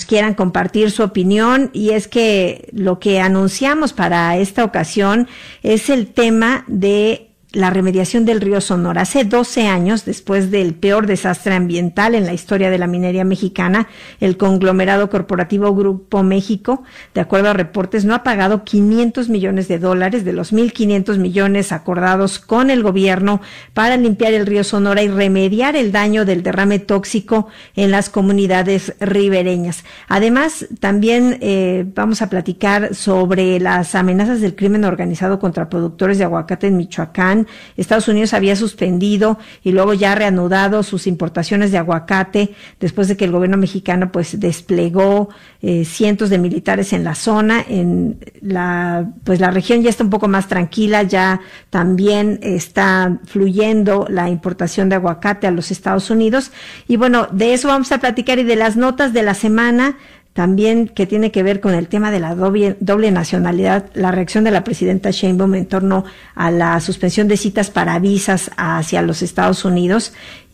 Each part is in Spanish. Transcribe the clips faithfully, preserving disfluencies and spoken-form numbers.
quieran compartir su opinión, y es que lo que anunciamos para esta ocasión es el tema de la remediación del río Sonora. Hace doce años, después del peor desastre ambiental en la historia de la minería mexicana, el conglomerado corporativo Grupo México, de acuerdo a reportes, no ha pagado quinientos millones de dólares de los mil quinientos millones acordados con el gobierno para limpiar el río Sonora y remediar el daño del derrame tóxico en las comunidades ribereñas. Además, también eh, vamos a platicar sobre las amenazas del crimen organizado contra productores de aguacate en Michoacán. Estados Unidos había suspendido y luego ya reanudado sus importaciones de aguacate después de que el gobierno mexicano pues desplegó eh, cientos de militares en la zona. En la pues la región ya está un poco más tranquila, ya también está fluyendo la importación de aguacate a los Estados Unidos, y bueno, de eso vamos a platicar, y de las notas de la semana también, que tiene que ver con el tema de la doble, doble nacionalidad, la reacción de la presidenta Sheinbaum en torno a la suspensión de citas para visas hacia los Estados Unidos.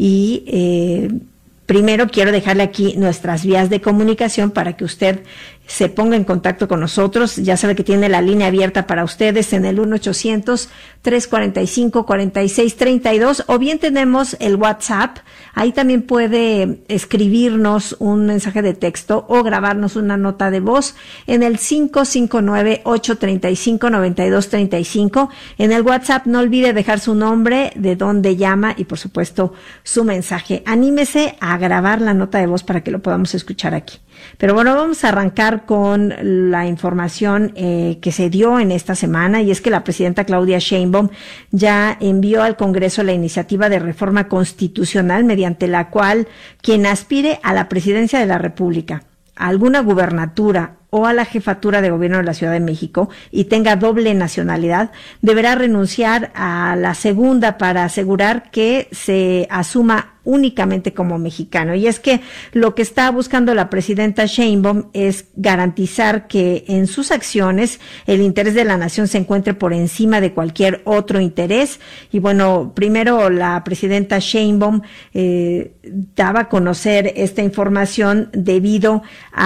Y eh, primero quiero dejarle aquí nuestras vías de comunicación para que usted se ponga en contacto con nosotros. Ya sabe que tiene la línea abierta para ustedes en el uno ochocientos, tres cuarenta y cinco, cuarenta y seis treinta y dos, o bien tenemos el WhatsApp. Ahí también puede escribirnos un mensaje de texto o grabarnos una nota de voz en el cinco cinco nueve, ocho tres cinco, nueve dos tres cinco. En el WhatsApp no olvide dejar su nombre, de dónde llama y por supuesto su mensaje. Anímese a grabar la nota de voz para que lo podamos escuchar aquí. Pero bueno, vamos a arrancar con la información eh, que se dio en esta semana, y es que la presidenta Claudia Sheinbaum ya envió al Congreso la iniciativa de reforma constitucional mediante la cual quien aspire a la presidencia de la República, a alguna gubernatura o a la jefatura de gobierno de la Ciudad de México y tenga doble nacionalidad, deberá renunciar a la segunda para asegurar que se asuma únicamente como mexicano. Y es que lo que está buscando la presidenta Sheinbaum es garantizar que en sus acciones el interés de la nación se encuentre por encima de cualquier otro interés. Y bueno, primero la presidenta Sheinbaum eh, daba a conocer esta información debido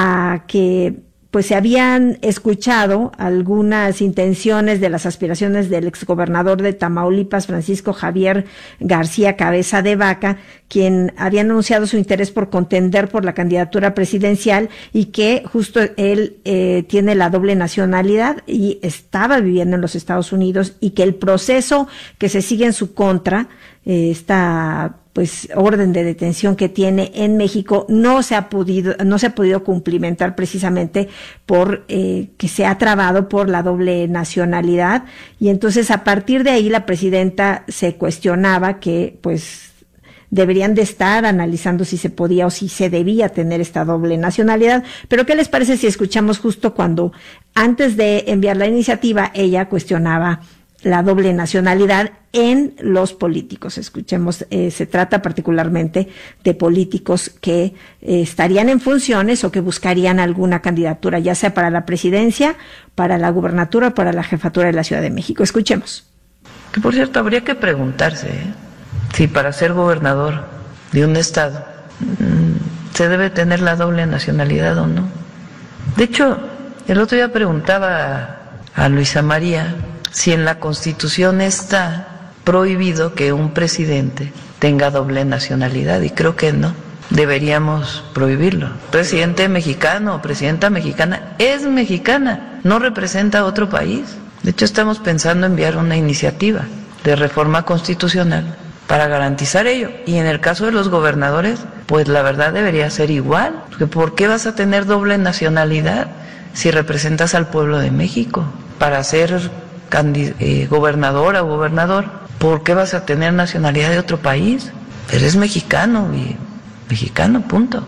a que pues se habían escuchado algunas intenciones de las aspiraciones del exgobernador de Tamaulipas, Francisco Javier García Cabeza de Vaca, quien había anunciado su interés por contender por la candidatura presidencial, y que justo él eh, tiene la doble nacionalidad y estaba viviendo en los Estados Unidos, y que el proceso que se sigue en su contra, eh, esta pues orden de detención que tiene en México, no se ha podido no se ha podido cumplimentar precisamente por eh, que se ha trabado por la doble nacionalidad. Y entonces a partir de ahí la presidenta se cuestionaba que pues deberían de estar analizando si se podía o si se debía tener esta doble nacionalidad. Pero ¿qué les parece si escuchamos justo cuando, antes de enviar la iniciativa, ella cuestionaba la doble nacionalidad en los políticos? Escuchemos, eh, se trata particularmente de políticos que eh, estarían en funciones o que buscarían alguna candidatura, ya sea para la presidencia, para la gubernatura o para la jefatura de la Ciudad de México. Escuchemos. Que por cierto, habría que preguntarse ¿eh? si para ser gobernador de un estado mmm, se debe tener la doble nacionalidad o no. De hecho, el otro día preguntaba a, a Luisa María si en la Constitución está prohibido que un presidente tenga doble nacionalidad, y creo que no, deberíamos prohibirlo. Presidente mexicano o presidenta mexicana es mexicana, no representa a otro país. De hecho, estamos pensando enviar una iniciativa de reforma constitucional para garantizar ello. Y en el caso de los gobernadores, pues la verdad debería ser igual. Porque ¿por qué vas a tener doble nacionalidad si representas al pueblo de México? Para ser eh, gobernadora o gobernador, ¿por qué vas a tener nacionalidad de otro país? Eres mexicano y mexicano, punto.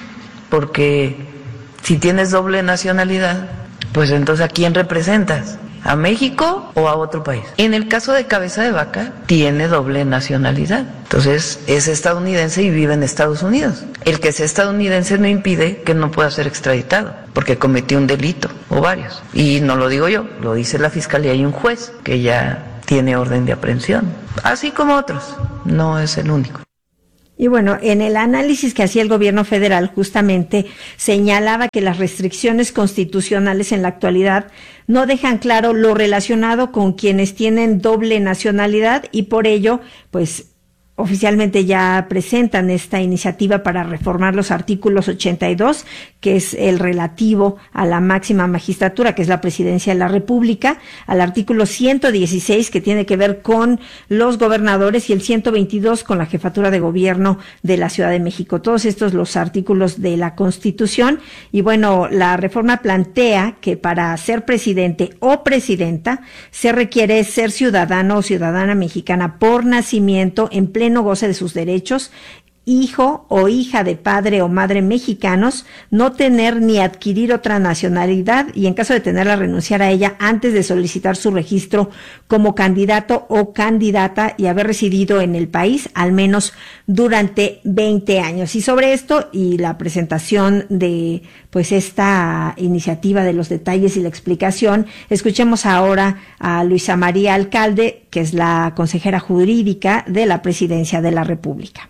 Porque si tienes doble nacionalidad, pues entonces ¿a quién representas? ¿A México o a otro país? En el caso de Cabeza de Vaca, tiene doble nacionalidad. Entonces es estadounidense y vive en Estados Unidos. El que sea estadounidense no impide que no pueda ser extraditado, porque cometió un delito o varios. Y no lo digo yo, lo dice la fiscalía y un juez que ya tiene orden de aprehensión, así como otros, no es el único. Y bueno, en el análisis que hacía el gobierno federal justamente señalaba que las restricciones constitucionales en la actualidad no dejan claro lo relacionado con quienes tienen doble nacionalidad y por ello, pues, oficialmente ya presentan esta iniciativa para reformar los artículos ochenta y dos, que es el relativo a la máxima magistratura, que es la presidencia de la República, al artículo ciento dieciséis, que tiene que ver con los gobernadores, y el ciento veintidós con la jefatura de gobierno de la Ciudad de México. Todos estos los artículos de la Constitución. Y bueno, la reforma plantea que para ser presidente o presidenta se requiere ser ciudadano o ciudadana mexicana por nacimiento, en pleno goce de sus derechos, hijo o hija de padre o madre mexicanos, no tener ni adquirir otra nacionalidad y en caso de tenerla renunciar a ella antes de solicitar su registro como candidato o candidata y haber residido en el país al menos durante veinte años. Y sobre esto y la presentación de pues esta iniciativa, de los detalles y la explicación, escuchemos ahora a Luisa María Alcalde, que es la consejera jurídica de la Presidencia de la República.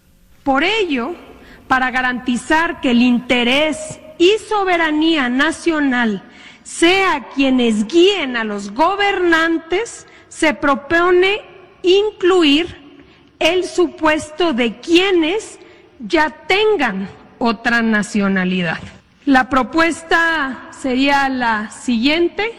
Por ello, para garantizar que el interés y soberanía nacional sea quienes guíen a los gobernantes, se propone incluir el supuesto de quienes ya tengan otra nacionalidad. La propuesta sería la siguiente.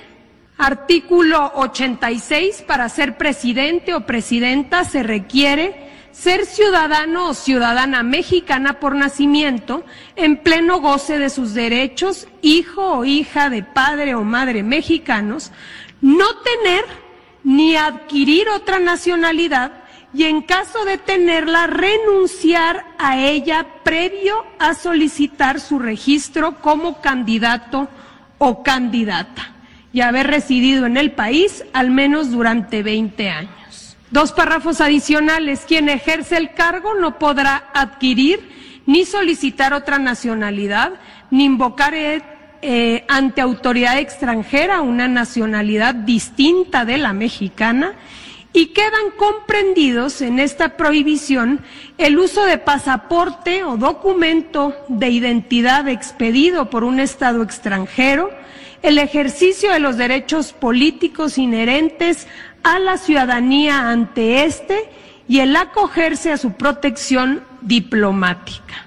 Artículo ochenta y seis. Para ser presidente o presidenta se requiere ser ciudadano o ciudadana mexicana por nacimiento, en pleno goce de sus derechos, hijo o hija de padre o madre mexicanos, no tener ni adquirir otra nacionalidad y en caso de tenerla renunciar a ella previo a solicitar su registro como candidato o candidata y haber residido en el país al menos durante veinte años. Dos párrafos adicionales. Quien ejerce el cargo no podrá adquirir ni solicitar otra nacionalidad, ni invocar eh, eh, ante autoridad extranjera una nacionalidad distinta de la mexicana, y quedan comprendidos en esta prohibición el uso de pasaporte o documento de identidad expedido por un Estado extranjero, el ejercicio de los derechos políticos inherentes a la ciudadanía ante éste y el acogerse a su protección diplomática.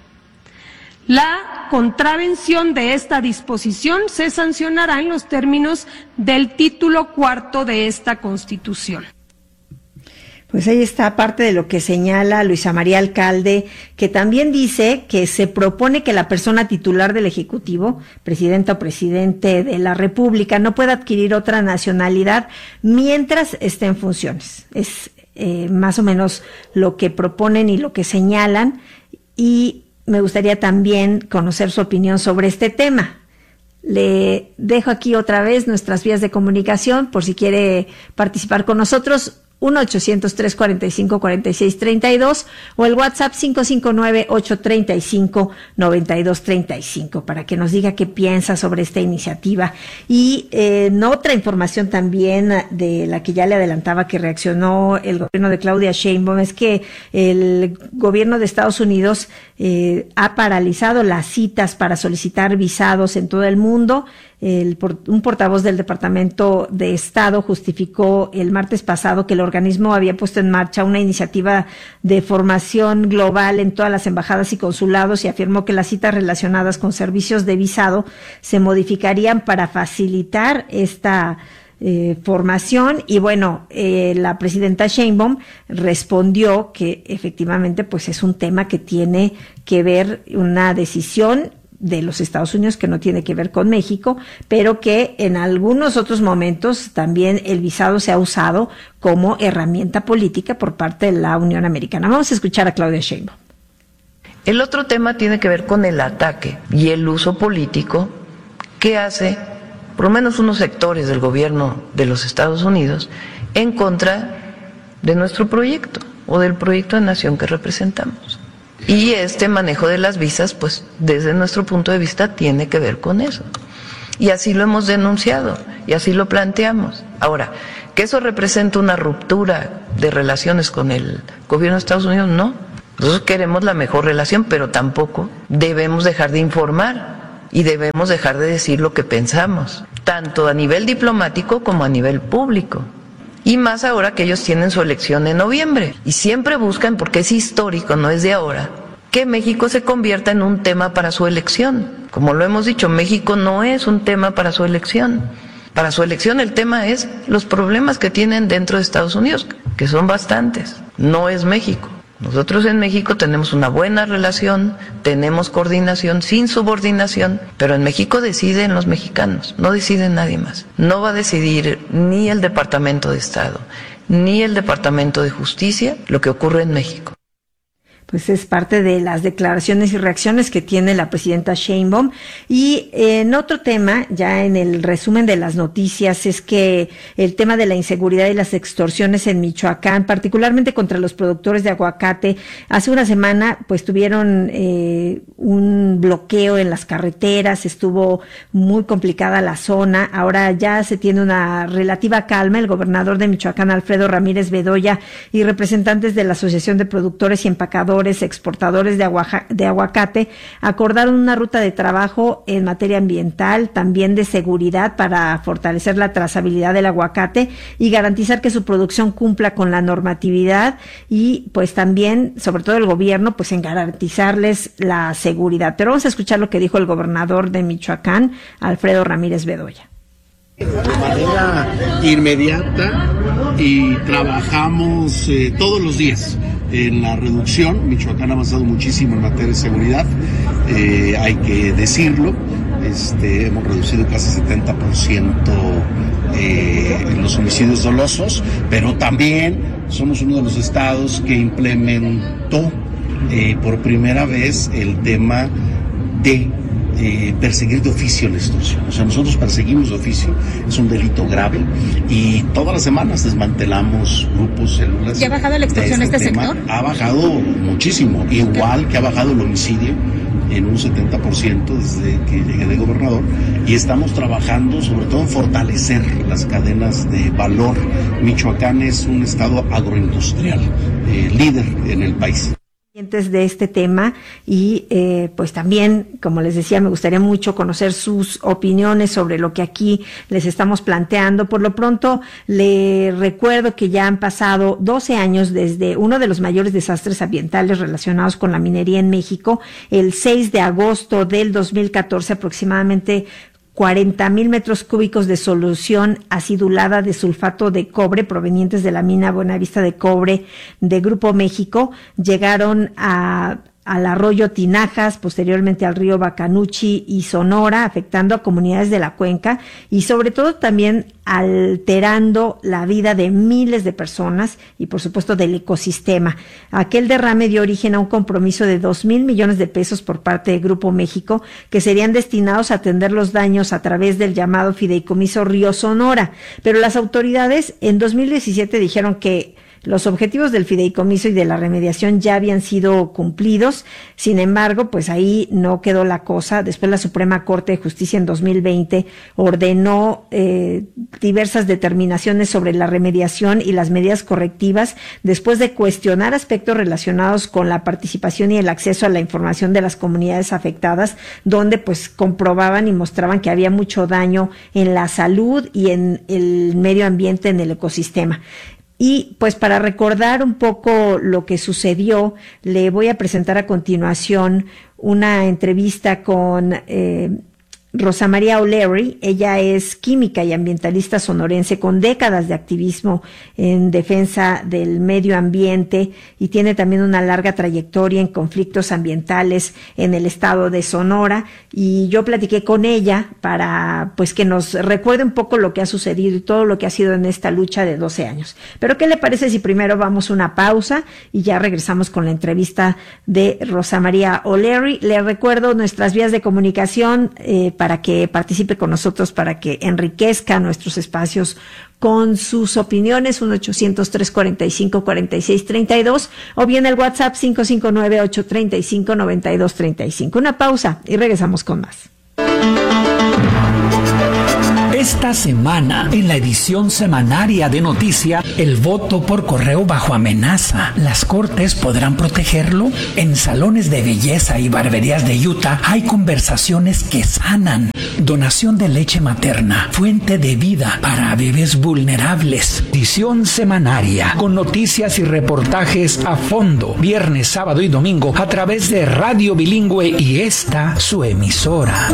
La contravención de esta disposición se sancionará en los términos del título cuarto de esta Constitución. Pues ahí está parte de lo que señala Luisa María Alcalde, que también dice que se propone que la persona titular del Ejecutivo, presidenta o presidente de la República, no pueda adquirir otra nacionalidad mientras esté en funciones. Es eh, más o menos lo que proponen y lo que señalan, y me gustaría también conocer su opinión sobre este tema. Le dejo aquí otra vez nuestras vías de comunicación por si quiere participar con nosotros. uno ochocientos, trescientos cuarenta y cinco, cuarenta y seis treinta y dos o el WhatsApp cinco cinco nueve, ocho tres cinco, nueve dos tres cinco para que nos diga qué piensa sobre esta iniciativa. Y eh, en otra información también de la que ya le adelantaba que reaccionó el gobierno de Claudia Sheinbaum es que el gobierno de Estados Unidos eh, ha paralizado las citas para solicitar visados en todo el mundo. El, un portavoz del Departamento de Estado justificó el martes pasado que el organismo había puesto en marcha una iniciativa de formación global en todas las embajadas y consulados y afirmó que las citas relacionadas con servicios de visado se modificarían para facilitar esta eh, formación. Y bueno, eh, la presidenta Sheinbaum respondió que efectivamente pues es un tema que tiene que ver una decisión de los Estados Unidos que no tiene que ver con México, pero que en algunos otros momentos también el visado se ha usado como herramienta política por parte de la Unión Americana. Vamos a escuchar a Claudia Sheinbaum. El otro tema tiene que ver con el ataque y el uso político que hace por lo menos unos sectores del gobierno de los Estados Unidos en contra de nuestro proyecto o del proyecto de nación que representamos. Y este manejo de las visas, pues desde nuestro punto de vista tiene que ver con eso. Y así lo hemos denunciado y así lo planteamos. Ahora, ¿que eso representa una ruptura de relaciones con el gobierno de Estados Unidos? No. Nosotros queremos la mejor relación, pero tampoco debemos dejar de informar y debemos dejar de decir lo que pensamos, tanto a nivel diplomático como a nivel público. Y más ahora que ellos tienen su elección en noviembre y siempre buscan, porque es histórico, no es de ahora, que México se convierta en un tema para su elección. Como lo hemos dicho, México no es un tema para su elección. Para su elección el tema es los problemas que tienen dentro de Estados Unidos, que son bastantes. No es México. Nosotros en México tenemos una buena relación, tenemos coordinación sin subordinación, pero en México deciden los mexicanos, no decide nadie más. No va a decidir ni el Departamento de Estado, ni el Departamento de Justicia lo que ocurre en México. Pues es parte de las declaraciones y reacciones que tiene la presidenta Sheinbaum. Y en otro tema, ya en el resumen de las noticias, es que el tema de la inseguridad y las extorsiones en Michoacán, particularmente contra los productores de aguacate, hace una semana pues tuvieron eh, un bloqueo en las carreteras, estuvo muy complicada la zona, ahora ya se tiene una relativa calma. El gobernador de Michoacán, Alfredo Ramírez Bedoya, y representantes de la Asociación de Productores y Empacadores exportadores de, aguaja, de aguacate acordaron una ruta de trabajo en materia ambiental, también de seguridad, para fortalecer la trazabilidad del aguacate y garantizar que su producción cumpla con la normatividad, y pues también, sobre todo el gobierno, pues en garantizarles la seguridad. Pero vamos a escuchar lo que dijo el gobernador de Michoacán, Alfredo Ramírez Bedoya. De manera inmediata y trabajamos eh, todos los días en la reducción. Michoacán ha avanzado muchísimo en materia de seguridad, eh, hay que decirlo. Este, hemos reducido casi setenta por ciento eh, en los homicidios dolosos, pero también somos uno de los estados que implementó eh, por primera vez el tema de Eh, perseguir de oficio la extorsión. O sea, nosotros perseguimos de oficio, es un delito grave, y todas las semanas desmantelamos grupos, células. ¿Ya ha bajado la extorsión en este tema. sector? Ha bajado muchísimo, igual que ha bajado el homicidio en un setenta por ciento desde que llegué de gobernador, y estamos trabajando sobre todo en fortalecer las cadenas de valor. Michoacán es un estado agroindustrial, eh, líder en el país. De este tema, y eh, pues también, como les decía, me gustaría mucho conocer sus opiniones sobre lo que aquí les estamos planteando. Por lo pronto, le recuerdo que ya han pasado doce años desde uno de los mayores desastres ambientales relacionados con la minería en México. El seis de agosto del dos mil catorce, aproximadamente cuarenta mil metros cúbicos de solución acidulada de sulfato de cobre provenientes de la mina Buenavista de Cobre de Grupo México llegaron a al arroyo Tinajas, posteriormente al río Bacanuchi y Sonora, afectando a comunidades de la cuenca y sobre todo también alterando la vida de miles de personas y por supuesto del ecosistema. Aquel derrame dio origen a un compromiso de dos mil millones de pesos por parte de Grupo México, que serían destinados a atender los daños a través del llamado Fideicomiso Río Sonora. Pero las autoridades en dos mil diecisiete dijeron que los objetivos del fideicomiso y de la remediación ya habían sido cumplidos. Sin embargo, pues ahí no quedó la cosa. Después la Suprema Corte de Justicia en dos mil veinte ordenó eh, diversas determinaciones sobre la remediación y las medidas correctivas, después de cuestionar aspectos relacionados con la participación y el acceso a la información de las comunidades afectadas, donde pues comprobaban y mostraban que había mucho daño en la salud y en el medio ambiente, en el ecosistema. Y pues para recordar un poco lo que sucedió, le voy a presentar a continuación una entrevista con eh, Rosa María O'Leary. Ella es química y ambientalista sonorense con décadas de activismo en defensa del medio ambiente y tiene también una larga trayectoria en conflictos ambientales en el estado de Sonora. Y yo platiqué con ella para pues que nos recuerde un poco lo que ha sucedido y todo lo que ha sido en esta lucha de doce años. Pero ¿qué le parece si primero vamos a una pausa y ya regresamos con la entrevista de Rosa María O'Leary? Le recuerdo nuestras vías de comunicación eh, para que participe con nosotros, para que enriquezca nuestros espacios con sus opiniones, uno ochocientos, trescientos cuarenta y cinco, cuarenta y seis treinta y dos, o bien el WhatsApp cinco cinco nueve, ocho tres cinco, nueve dos tres cinco. Una pausa y regresamos con más. Esta semana, en la edición semanaria de Noticia, el voto por correo bajo amenaza. ¿Las cortes podrán protegerlo? En salones de belleza y barberías de Utah hay conversaciones que sanan. Donación de leche materna, fuente de vida para bebés vulnerables. Edición semanaria, con noticias y reportajes a fondo, viernes, sábado y domingo, a través de Radio Bilingüe y esta, su emisora.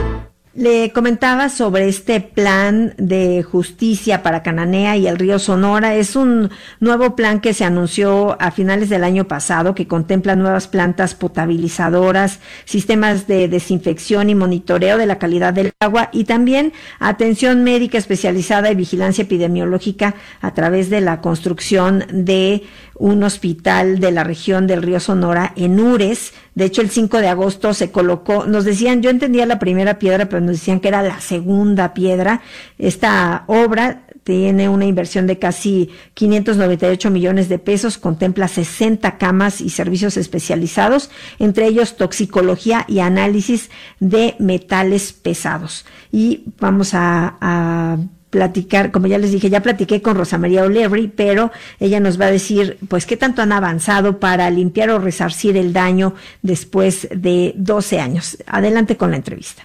Le comentaba sobre este plan de justicia para Cananea y el río Sonora. Es un nuevo plan que se anunció a finales del año pasado, que contempla nuevas plantas potabilizadoras, sistemas de desinfección y monitoreo de la calidad del agua y también atención médica especializada y vigilancia epidemiológica a través de la construcción de un hospital de la región del río Sonora en Ures. De hecho, el cinco de agosto se colocó, nos decían, yo entendía la primera piedra, pero nos decían que era la segunda piedra. Esta obra tiene una inversión de casi quinientos noventa y ocho millones de pesos, contempla sesenta camas y servicios especializados, entre ellos toxicología y análisis de metales pesados. Y vamos a, a platicar, como ya les dije, ya platiqué con Rosa María O'Leary, pero ella nos va a decir, pues, qué tanto han avanzado para limpiar o resarcir el daño después de doce años. Adelante con la entrevista.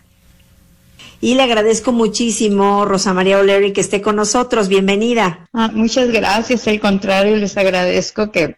Y le agradezco muchísimo, Rosa María O'Leary, que esté con nosotros. Bienvenida. Ah, muchas gracias. Al contrario, les agradezco que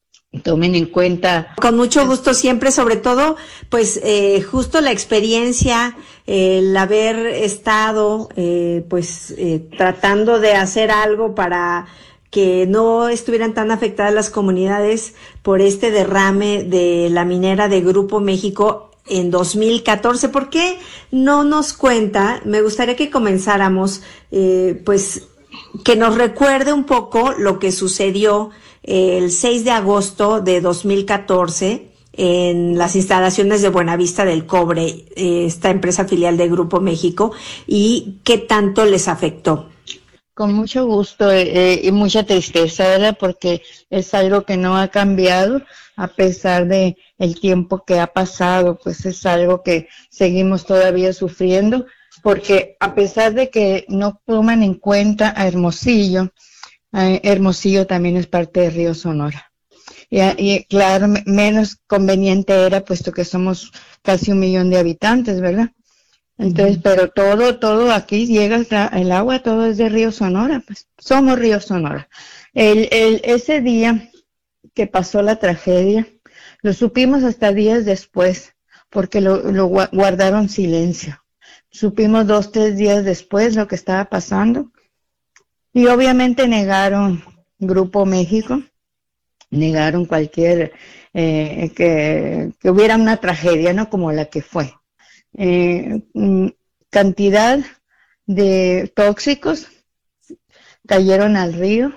tomen en cuenta. Con mucho gusto siempre, sobre todo, pues, eh, justo la experiencia, eh, el haber estado, eh, pues, eh, tratando de hacer algo para que no estuvieran tan afectadas las comunidades por este derrame de la minera de Grupo México en dos mil catorce. ¿Por qué no nos cuenta? Me gustaría que comenzáramos, eh, pues, que nos recuerde un poco lo que sucedió el seis de agosto de dos mil catorce en las instalaciones de Buenavista del Cobre, esta empresa filial de Grupo México, y qué tanto les afectó. Con mucho gusto eh, y mucha tristeza, ¿verdad? Porque es algo que no ha cambiado a pesar de el tiempo que ha pasado, pues es algo que seguimos todavía sufriendo, porque a pesar de que no toman en cuenta a Hermosillo, eh, Hermosillo también es parte del río Sonora. Y, y claro, menos conveniente era, puesto que somos casi un millón de habitantes, ¿verdad? Entonces, pero todo, todo aquí llega el agua, todo es de río Sonora, pues somos río Sonora. El, el, ese día que pasó la tragedia, lo supimos hasta días después, porque lo, lo guardaron silencio. Supimos dos, tres días después lo que estaba pasando, y obviamente negaron Grupo México, negaron cualquier, eh, que, que hubiera una tragedia, ¿no? Como la que fue. Eh, cantidad de tóxicos cayeron al río,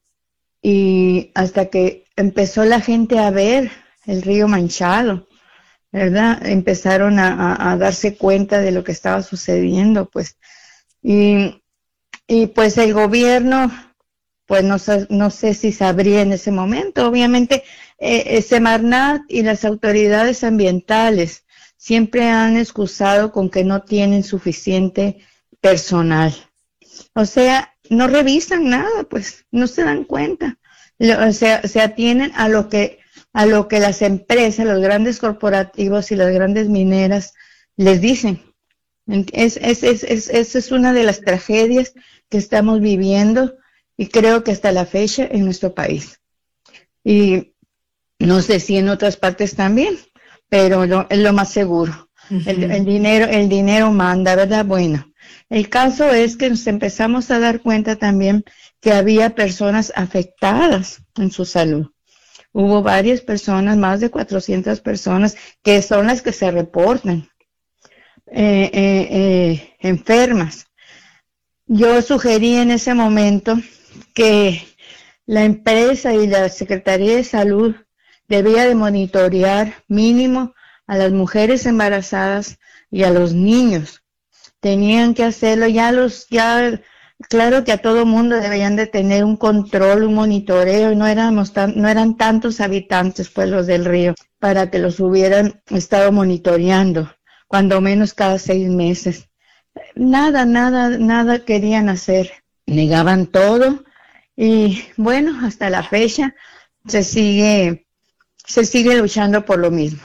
y hasta que empezó la gente a ver el río manchado, ¿verdad? Empezaron a, a, a darse cuenta de lo que estaba sucediendo, pues, y, y pues el gobierno, pues no, no sé si sabría en ese momento. Obviamente eh, Semarnat y las autoridades ambientales siempre han excusado con que no tienen suficiente personal. O sea, no revisan nada, pues, no se dan cuenta. O sea, se atienen a lo que, a lo que las empresas, los grandes corporativos y las grandes mineras les dicen. Es, es, es, es, esa es una de las tragedias que estamos viviendo, y creo que hasta la fecha en nuestro país. Y no sé si en otras partes también, pero lo, es lo más seguro. Uh-huh. El, el dinero, el dinero manda, ¿verdad? Bueno, el caso es que nos empezamos a dar cuenta también que había personas afectadas en su salud. Hubo varias personas, más de cuatrocientas personas, que son las que se reportan eh, eh, eh, enfermas. Yo sugerí en ese momento que la empresa y la Secretaría de Salud debía de monitorear mínimo a las mujeres embarazadas y a los niños. Tenían que hacerlo, ya los, ya, claro que a todo mundo deberían de tener un control, un monitoreo, y no éramos tan, no eran tantos habitantes, pues, los del río, para que los hubieran estado monitoreando, cuando menos cada seis meses. nada, nada, nada querían hacer. Negaban todo y bueno, hasta la fecha se sigue, se sigue luchando por lo mismo.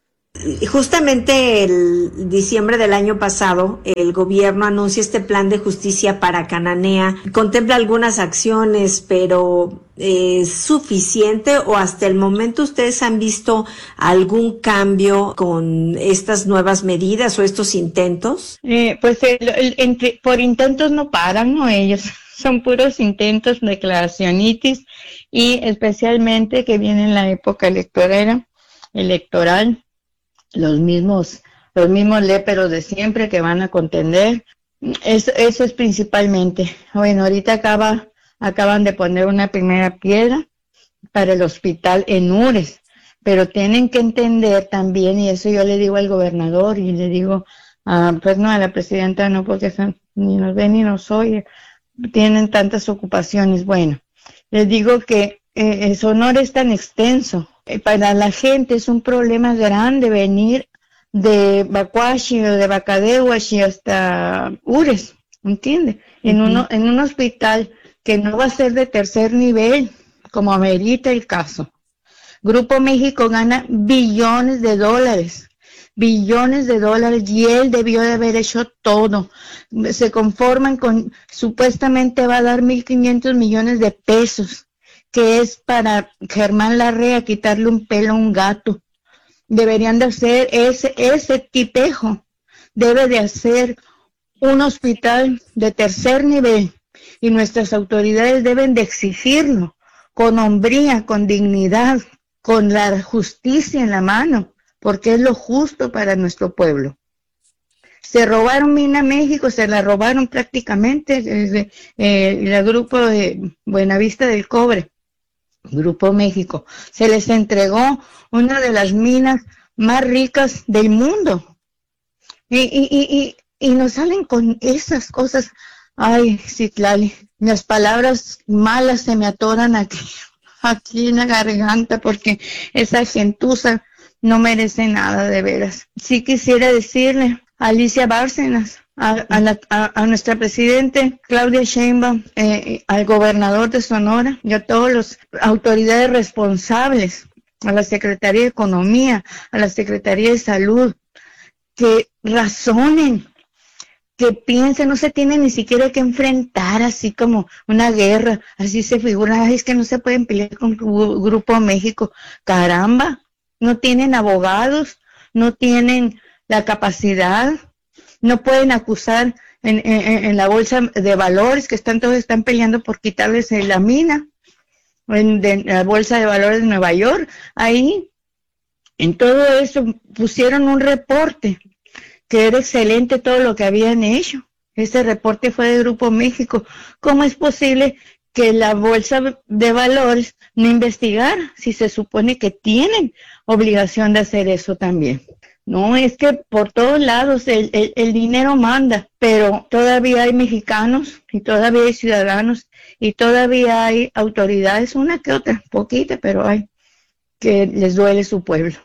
Justamente el diciembre del año pasado, el gobierno anuncia este plan de justicia para Cananea. Contempla algunas acciones, pero ¿es suficiente o hasta el momento ustedes han visto algún cambio con estas nuevas medidas o estos intentos? Eh, pues el, el, entre, por intentos no paran, ¿no? Ellos son puros intentos, declaracionitis, y especialmente que viene en la época electoral, electoral. Los mismos, los mismos léperos de siempre que van a contender. Eso, eso es principalmente. Bueno, ahorita acaba, acaban de poner una primera piedra para el hospital en Ures, pero tienen que entender también, y eso yo le digo al gobernador y le digo, uh, pues no, a la presidenta no, porque son, ni nos ven ni nos oye, tienen tantas ocupaciones. Bueno, les digo que eh, el Sonora es tan extenso. Para la gente es un problema grande venir de Bacuachi o de Bacadehuachi hasta Ures, ¿entiende? Uh-huh. En uno, en un hospital que no va a ser de tercer nivel, como amerita el caso. Grupo México gana billones de dólares, billones de dólares, y él debió de haber hecho todo. Se conforman con, supuestamente va a dar mil quinientos millones de pesos, que es para Germán Larrea quitarle un pelo a un gato. Deberían de hacer ese, ese tipejo, debe de hacer un hospital de tercer nivel, y nuestras autoridades deben de exigirlo, con hombría, con dignidad, con la justicia en la mano, porque es lo justo para nuestro pueblo. Se robaron Mina México, se la robaron prácticamente, desde eh, el grupo de Buenavista del Cobre. Grupo México, se les entregó una de las minas más ricas del mundo, y, y, y, y, y nos salen con esas cosas. Ay, Citlali, las palabras malas se me atoran aquí, aquí en la garganta, porque esa gentuza no merece nada, de veras. Sí quisiera decirle a Alicia Bárcenas, A, a, la, a, a nuestra presidente Claudia Sheinbaum, eh, al gobernador de Sonora y a todas las autoridades responsables, a la Secretaría de Economía, a la Secretaría de Salud, que razonen, que piensen. No se tiene ni siquiera que enfrentar así como una guerra, así se figura. Ay, es que no se pueden pelear con Grupo México. Caramba, no tienen abogados, no tienen la capacidad. No pueden acusar en, en, en la bolsa de valores, que están todos están peleando por quitarles la mina, en, de, en la bolsa de valores de Nueva York. Ahí, en todo eso, pusieron un reporte, que era excelente todo lo que habían hecho. Ese reporte fue de Grupo México. ¿Cómo es posible que la bolsa de valores no investigara, si se supone que tienen obligación de hacer eso también? No, es que por todos lados el, el, el dinero manda, pero todavía hay mexicanos y todavía hay ciudadanos y todavía hay autoridades, una que otra, poquita, pero hay, que les duele su pueblo.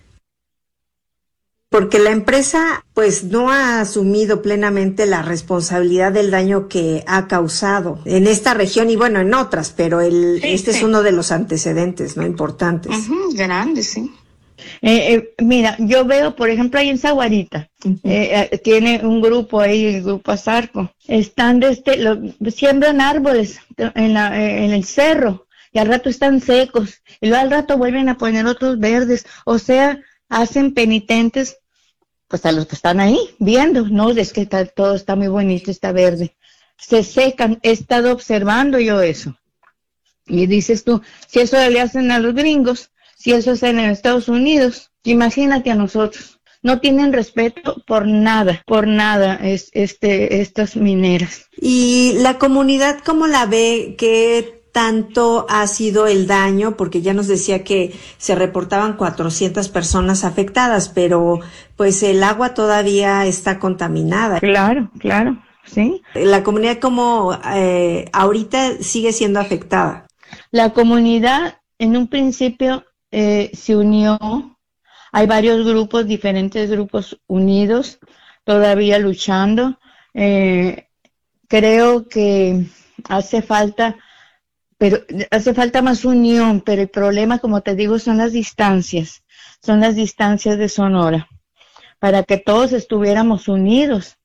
Porque la empresa pues no ha asumido plenamente la responsabilidad del daño que ha causado en esta región y bueno, en otras, pero el, sí, este sí. es uno de los antecedentes, ¿no? Importantes. Uh-huh, grandes, sí. Eh, eh, mira, yo veo, por ejemplo, ahí en Zaguarita, uh-huh. eh, eh, tiene un grupo ahí, el grupo Azarco, están de este, lo, siembran árboles en, la, eh, en el cerro, y al rato están secos, y luego al rato vuelven a poner otros verdes, o sea, hacen penitentes, pues a los que están ahí, viendo, no, es que está, todo está muy bonito, está verde, se secan. He estado observando yo eso, y dices tú, si eso le hacen a los gringos, si eso es en Estados Unidos, imagínate a nosotros. No tienen respeto por nada, por nada es, este, estas mineras. ¿Y la comunidad cómo la ve? ¿Qué tanto ha sido el daño? Porque ya nos decía que se reportaban cuatrocientas personas afectadas, pero pues el agua todavía está contaminada. Claro, claro, sí. ¿La comunidad cómo eh, ahorita sigue siendo afectada? La comunidad en un principio Eh, se unió, hay varios grupos, diferentes grupos unidos, todavía luchando. Eh, creo que hace falta, pero hace falta más unión, pero el problema, como te digo, son las distancias, son las distancias de Sonora. Para que todos estuviéramos unidos,